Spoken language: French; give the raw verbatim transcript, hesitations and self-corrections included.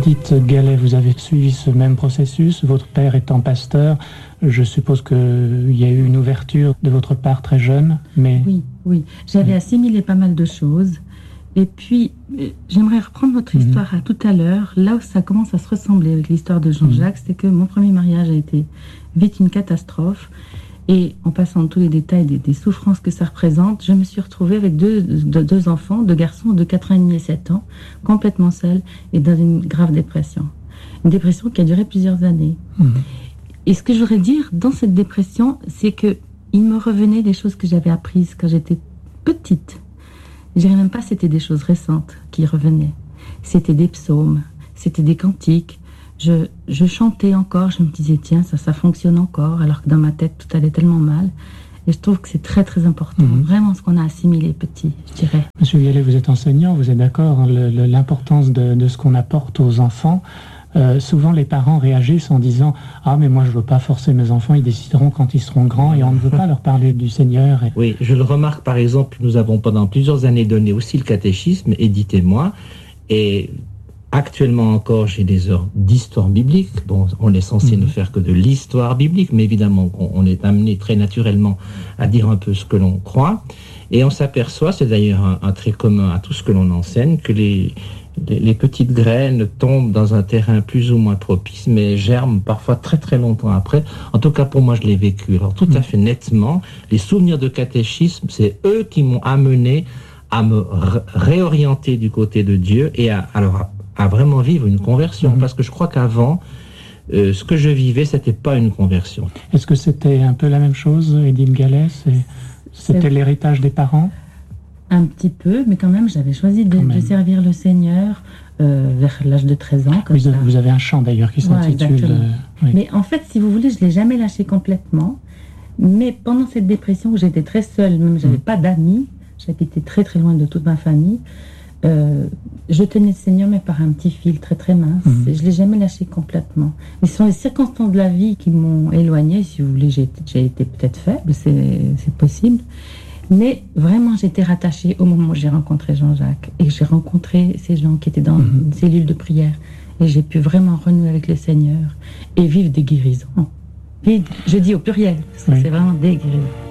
Edith Gallet, vous avez suivi ce même processus, votre père étant pasteur. Je suppose qu'il y a eu une ouverture de votre part très jeune, mais... Oui, oui. J'avais oui. assimilé pas mal de choses. Et puis, j'aimerais reprendre votre mm-hmm. histoire à tout à l'heure. Là où ça commence à se ressembler avec l'histoire de Jean-Jacques, mm-hmm. c'est que mon premier mariage a été vite une catastrophe. Et en passant de tous les détails des, des souffrances que ça représente, je me suis retrouvée avec deux, deux, deux enfants, deux garçons de quatre ans et demi et sept ans, complètement seuls et dans une grave dépression. Une dépression qui a duré plusieurs années. Mmh. Et ce que je voudrais dire dans cette dépression, c'est que il me revenait des choses que j'avais apprises quand j'étais petite. Je dirais même pas que c'était des choses récentes qui revenaient. C'était des psaumes, c'était des cantiques. Je, je chantais encore, je me disais, tiens, ça, ça fonctionne encore, alors que dans ma tête, tout allait tellement mal. Et je trouve que c'est très, très important, mmh. vraiment ce qu'on a assimilé petit, je dirais. Monsieur Gallet, vous êtes enseignant, vous êtes d'accord, hein, le, le, l'importance de, de ce qu'on apporte aux enfants. Euh, souvent, les parents réagissent en disant, ah, mais moi, je ne veux pas forcer mes enfants, ils décideront quand ils seront grands, et on ne veut pas leur parler du Seigneur. Et... Oui, je le remarque, par exemple, nous avons pendant plusieurs années donné aussi le catéchisme, Edith et moi, et... Actuellement encore, j'ai des heures d'histoire biblique. Bon, on est censé mmh. ne faire que de l'histoire biblique, mais évidemment, on, on est amené très naturellement à dire un peu ce que l'on croit. Et on s'aperçoit, c'est d'ailleurs un, un trait commun à tout ce que l'on enseigne, que les, les, les petites graines tombent dans un terrain plus ou moins propice, mais germent parfois très très longtemps après. En tout cas, pour moi, je l'ai vécu. Alors, tout mmh. à fait nettement, les souvenirs de catéchisme, c'est eux qui m'ont amené à me ré- réorienter du côté de Dieu et à, alors, à vraiment vivre une conversion, mmh. parce que je crois qu'avant, euh, ce que je vivais, c'était pas une conversion. Est-ce que c'était un peu la même chose, Edith Gallet? C'est, c'était C'est... l'héritage des parents? Un petit peu, mais quand même, j'avais choisi de, de servir le Seigneur euh, vers l'âge de treize ans. Comme vous, ça. vous avez un chant d'ailleurs qui s'intitule... Ouais, euh, oui. Mais en fait, si vous voulez, je l'ai jamais lâché complètement. Mais pendant cette dépression où j'étais très seule, même j'avais mmh. pas d'amis, j'habitais très très loin de toute ma famille, Euh, je tenais le Seigneur, mais par un petit fil très très mince. Mmh. Je ne l'ai jamais lâché complètement. Mais ce sont les circonstances de la vie qui m'ont éloignée. Si vous voulez, j'ai, j'ai été peut-être faible, c'est, c'est possible. Mais vraiment, j'étais rattachée au moment où j'ai rencontré Jean-Jacques et que j'ai rencontré ces gens qui étaient dans mmh. une cellule de prière. Et j'ai pu vraiment renouer avec le Seigneur et vivre des guérisons. Et je dis au pluriel, parce que oui. c'est vraiment des guérisons.